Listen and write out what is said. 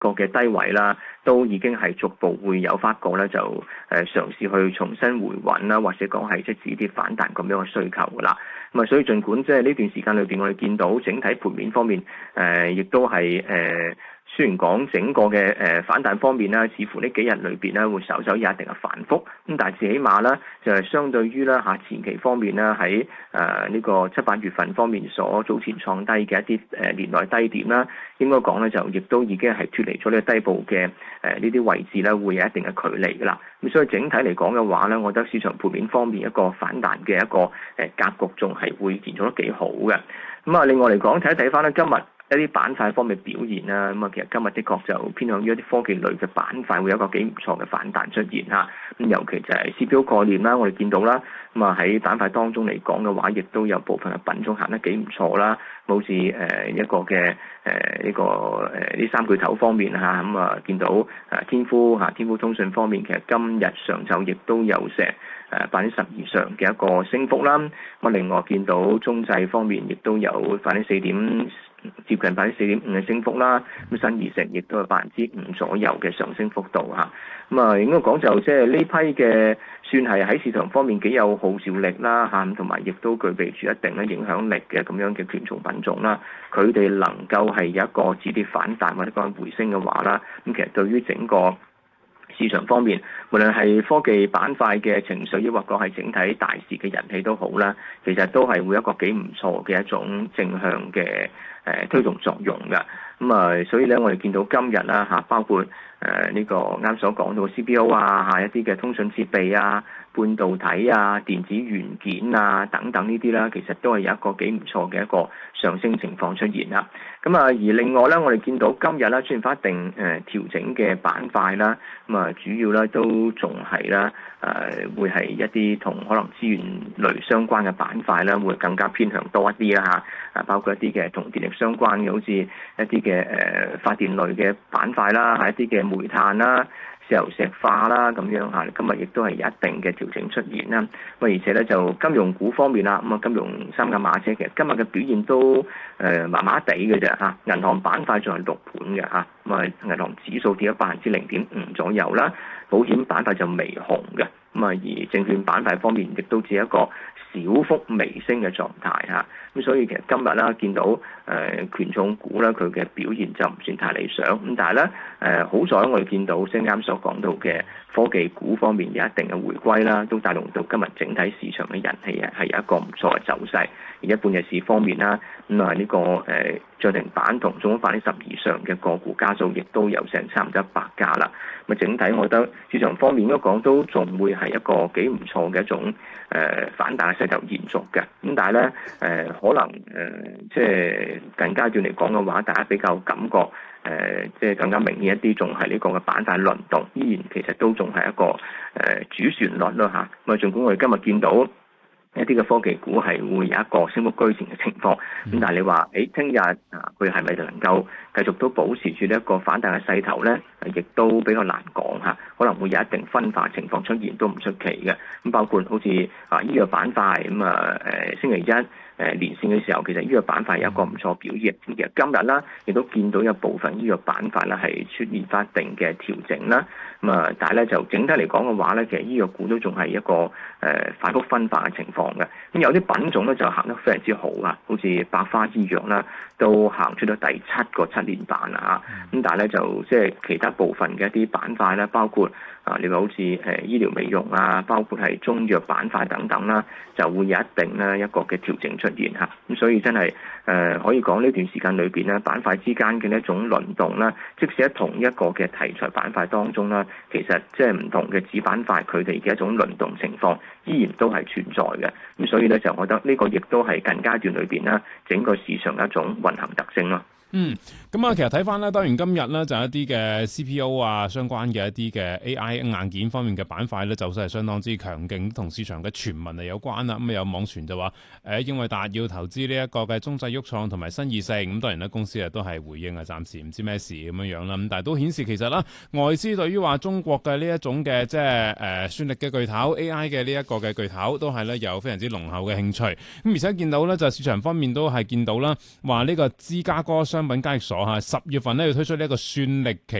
個嘅低位啦，都已經係逐步會有發覺咧，就嘗試去重新回穩啦，或者講係即係止跌反彈咁樣嘅需求噶啦。咁啊，所以儘管即係呢段時間裏邊，我哋見到整體盤面方面，亦都係雖然講整個嘅反彈方面啦，似乎呢幾日裏邊咧會稍稍有一定嘅反覆，咁但係至起碼咧就係相對於咧前期方面咧喺呢個7、8月份方面所早前創低嘅一啲年內低點啦，應該講咧就亦都已經係脫離咗呢個低部嘅呢啲位置咧，會有一定嘅距離噶啦。咁所以整體嚟講嘅話咧，我覺得市場盤面方面一個反彈嘅一個格局仲係會延續得幾好嘅。咁啊，另外嚟講睇翻咧今日一啲板塊方面表現啦，咁啊，其實今日的確就偏向於一啲科技類嘅板塊會有一個幾唔錯嘅反彈出現嚇。咁尤其就係 CPU 概念啦，我哋見到啦，咁啊喺板塊當中嚟講嘅話，亦都有部分嘅品種行得幾唔錯啦。好似一個嘅呢三巨頭方面嚇，咁啊見到天呼通訊方面，其實今日上晝亦都有成10%以上嘅一個升幅啦。咁另外見到中製方面，亦都有接近4.5%嘅升幅啦，咁新義成亦都係5%左右嘅上升幅度嚇。咁啊，應該講就即係呢批嘅算係喺市場方面幾有號召力啦嚇，同埋亦都具備住一定嘅影響力嘅咁樣嘅權重品種啦。佢哋能夠係有一個止跌反彈或者講回升嘅話啦，咁其實對於整個市場方面，無論係科技板塊嘅情緒，抑或講係整體大市嘅人氣都好啦，其實都係會一個幾唔錯嘅一種正向嘅推動作用嘅。咁啊，所以咧，我哋見到今日啦嚇，包括呢個啱所講到嘅 CPU 一啲嘅通訊設備半導體電子元件等等呢啲啦，其實都係有一個幾唔錯嘅一個上升情況出現啦。咁啊，而另外咧，我哋見到今日咧出現翻一定調整嘅板塊啦，咁啊主要咧都仲係啦會係一啲同可能資源類相關嘅板塊啦，會更加偏向多一啲啦嚇，包括一啲嘅同電力相關嘅，好似一啲嘅發電類嘅板塊啦，一啲嘅煤炭啦、石油石化啦咁樣嚇，今日亦都係有一定嘅調整出現啦。咁而且咧就金融股方面啦，咁啊金融三駕馬車其實今日嘅表現都麻麻地嘅啫嚇，銀行板塊仲係6盤嘅嚇，咁啊銀行指數跌咗0.5%左右啦，保險板塊就微紅嘅，咁啊而證券板塊方面亦都只係一個小幅微升嘅狀態嚇，咁所以其實今日啦見到權重股咧佢嘅表現就唔算太理想，咁但係咧好在我哋見到即係啱所講到嘅科技股方面有一定嘅回歸啦，都帶動到今日整體市場嘅人氣係有一個唔錯嘅走勢。而一半日市方面啦，咁啊呢個漲停板同中國10%以上嘅個股家數亦都有成差唔多100家啦。咁整體我覺得市場方面應該講都仲會係一個幾唔錯嘅一種反彈嘅勢頭延續嘅。咁但係咧可能即係近階段嚟講嘅話，大家比較感覺即係更加明顯一啲，仲係呢個嘅板塊輪動，依然其實都仲係一個主旋律咯嚇。咁啊，儘管我哋今日見到一啲嘅科技股係會有一個升幅居前嘅情況，咁但係你話聽日佢係咪就能夠繼續都保持住呢一個反彈嘅勢頭咧？亦都比較難講嚇，可能會有一定分化情況出現都唔出奇嘅。咁包括好似醫藥板塊咁星期一連線嘅時候，其實醫藥板塊有一個唔錯表現。其實今日啦，亦都見到有部分醫藥板塊啦係出現翻一定嘅調整啦。咁但係咧就整體嚟講嘅話咧，其實醫藥股都仲係一個反覆分化嘅情況嘅。咁有啲品種咧就行得非常之好啊，好似百花醫藥啦，都行出咗第7個7連板啦嚇。咁但係咧就即係其他部分嘅一啲板塊啦，包括你話好似醫療美容包括係中藥板塊等等啦，就會有一定咧一個嘅調整出現嚇。咁所以真係可以講呢段時間裏邊咧，板塊之間嘅一種輪動啦，即使喺同一個嘅題材板塊當中啦，其實即係唔同嘅子板塊佢哋嘅一種輪動情況依然都係存在嘅。咁所以咧就我覺得呢個亦都係近階段裏邊啦，整個市場一種運行特徵咯。 咁啊，其實睇翻咧，當然今日咧就一啲嘅 CPU 相關嘅一啲嘅 AI 硬件方面嘅板塊咧，走勢係相當之強勁，同市場嘅傳聞係有關啦。咁有網傳就話英偉達要投資呢一個嘅中製鬱創同埋新意盛，咁當然咧公司都係回應暫時唔知咩事咁樣啦。咁但係都顯示其實啦，外資對於話中國嘅呢一種嘅即係算力嘅巨頭 AI 嘅呢一個嘅巨頭，都係咧有非常之濃厚嘅興趣。咁而且見到咧就市場方面都係見到啦，話呢個芝加哥商品交易所嚇10月份咧要推出呢一個算力期